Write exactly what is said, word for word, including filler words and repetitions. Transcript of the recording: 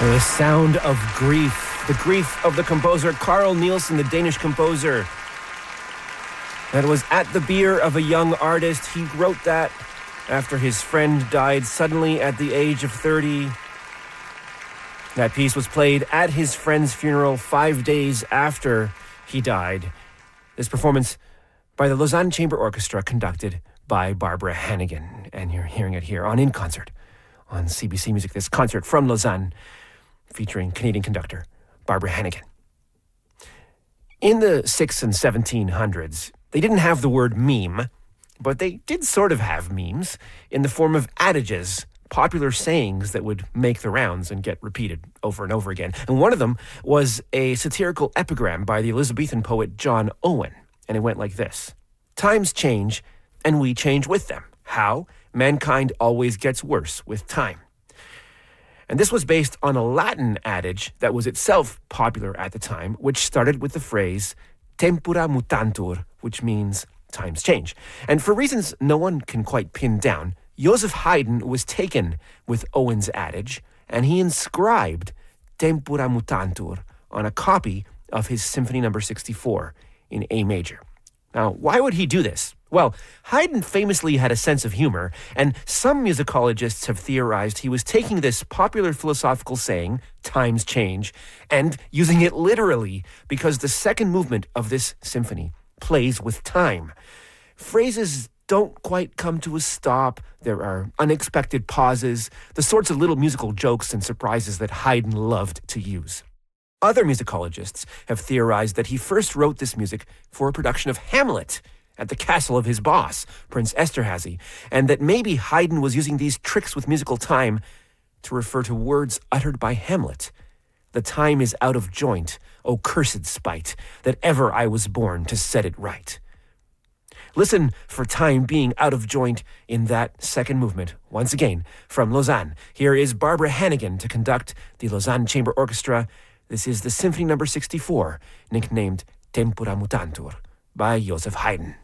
The sound of grief. The grief of the composer Carl Nielsen, the Danish composer. That was at the bier of a young artist. He wrote that after his friend died suddenly at the age of thirty. That piece was played at his friend's funeral five days after he died. This performance by the Lausanne Chamber Orchestra, conducted by Barbara Hannigan. And you're hearing it here on In Concert on C B C Music. This concert from Lausanne, featuring Canadian conductor Barbara Hannigan. In the six and seventeen hundreds, they didn't have the word meme, but they did sort of have memes in the form of adages, popular sayings that would make the rounds and get repeated over and over again. And one of them was a satirical epigram by the Elizabethan poet John Owen, and it went like this: "Times change, and we change with them. How? Mankind always gets worse with time." And this was based on a Latin adage that was itself popular at the time, which started with the phrase tempora mutantur, which means times change. And for reasons no one can quite pin down, Joseph Haydn was taken with Owen's adage, and he inscribed tempora mutantur on a copy of his Symphony number sixty-four in A major. Now, why would he do this? Well, Haydn famously had a sense of humor, and some musicologists have theorized he was taking this popular philosophical saying, times change, and using it literally because the second movement of this symphony plays with time. Phrases don't quite come to a stop. There are unexpected pauses, the sorts of little musical jokes and surprises that Haydn loved to use. Other musicologists have theorized that he first wrote this music for a production of Hamlet at the castle of his boss, Prince Esterhazy, and that maybe Haydn was using these tricks with musical time to refer to words uttered by Hamlet. "The time is out of joint, O cursed spite, that ever I was born to set it right." Listen for time being out of joint in that second movement. Once again, from Lausanne, here is Barbara Hannigan to conduct the Lausanne Chamber Orchestra. This is the Symphony number sixty-four, nicknamed Tempora Mutantur by Joseph Haydn.